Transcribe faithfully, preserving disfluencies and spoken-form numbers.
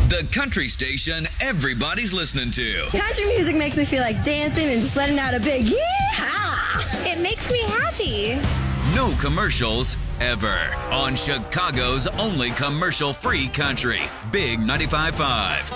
The country station everybody's listening to. Country music makes me feel like dancing and just letting out a big yeah! It makes me happy. No commercials ever on Chicago's only commercial-free country. Big ninety-five point five.